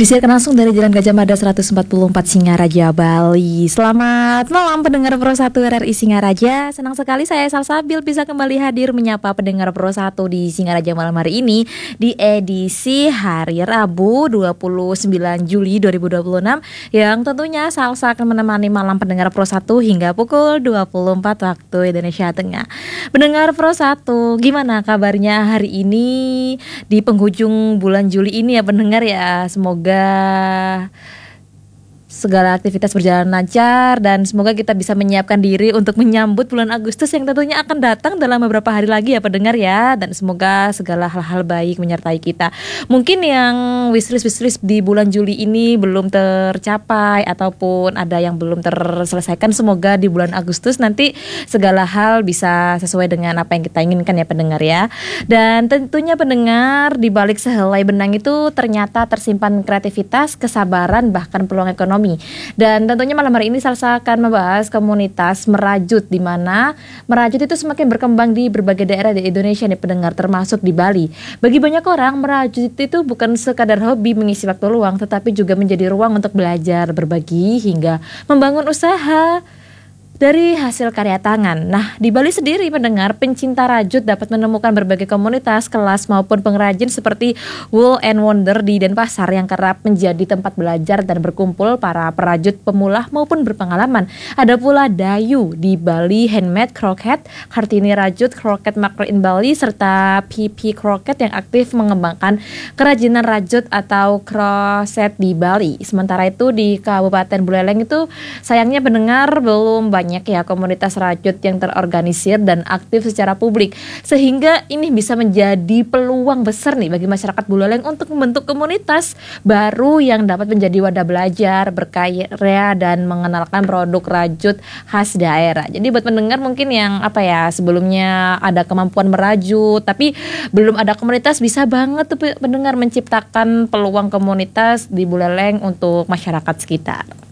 Disiarkan langsung dari Jalan Gajah Mada 144 Singaraja, Bali. Selamat malam pendengar Pro 1 RRI Singaraja. Senang sekali saya Salsabil bisa kembali hadir menyapa pendengar Pro 1 di Singaraja malam hari ini di edisi hari Rabu 29 Juli 2026 yang tentunya Salsa akan menemani malam pendengar Pro 1 hingga pukul 24 waktu Indonesia Tengah. Pendengar Pro 1, gimana kabarnya hari ini di penghujung bulan Juli ini ya pendengar ya? Semoga segala aktivitas berjalan lancar dan semoga kita bisa menyiapkan diri untuk menyambut bulan Agustus yang tentunya akan datang dalam beberapa hari lagi ya pendengar ya, dan semoga segala hal-hal baik menyertai kita. Mungkin yang wishlist di bulan Juli ini belum tercapai ataupun ada yang belum terselesaikan, semoga di bulan Agustus nanti segala hal bisa sesuai dengan apa yang kita inginkan ya pendengar ya. Dan tentunya pendengar, di balik sehelai benang itu ternyata tersimpan kreativitas, kesabaran, bahkan peluang ekonomi. Dan tentunya malam hari ini Salsa akan membahas komunitas merajut, di mana merajut itu semakin berkembang di berbagai daerah di Indonesia nih pendengar, termasuk di Bali. Bagi banyak orang, merajut itu bukan sekadar hobi mengisi waktu luang, tetapi juga menjadi ruang untuk belajar, berbagi, hingga membangun usaha dari hasil karya tangan. Nah, di Bali sendiri pendengar, pencinta rajut dapat menemukan berbagai komunitas, kelas maupun pengrajin seperti Wool and Wonder di Denpasar yang kerap menjadi tempat belajar dan berkumpul para perajut pemula maupun berpengalaman. Ada pula Dayu di Bali Handmade Croquette, Kartini Rajut Croquette Maker in Bali, serta PP Croquette yang aktif mengembangkan kerajinan rajut atau crochet di Bali. Sementara itu di Kabupaten Buleleng itu sayangnya pendengar belum banyak ya komunitas rajut yang terorganisir dan aktif secara publik, sehingga ini bisa menjadi peluang besar nih bagi masyarakat Buleleng untuk membentuk komunitas baru yang dapat menjadi wadah belajar, berkarya, dan mengenalkan produk rajut khas daerah. Jadi buat pendengar mungkin yang sebelumnya ada kemampuan merajut tapi belum ada komunitas, bisa banget tuh pendengar menciptakan peluang komunitas di Buleleng untuk masyarakat sekitar.